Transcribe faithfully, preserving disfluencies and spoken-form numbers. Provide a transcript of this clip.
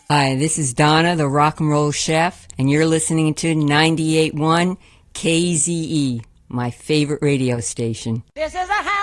Hi, this is Donna, the Rock and Roll Chef, and you're listening to ninety-eight point one K Z E, my favorite radio station. This is a house.